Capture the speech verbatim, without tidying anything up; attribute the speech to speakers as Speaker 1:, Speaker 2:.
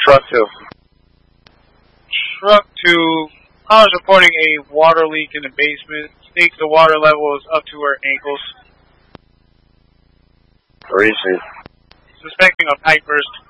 Speaker 1: Truck two.
Speaker 2: Truck two, caller's reporting a water leak in the basement. States the water level is up to her ankles.
Speaker 1: Receive.
Speaker 2: Suspecting a pipe burst.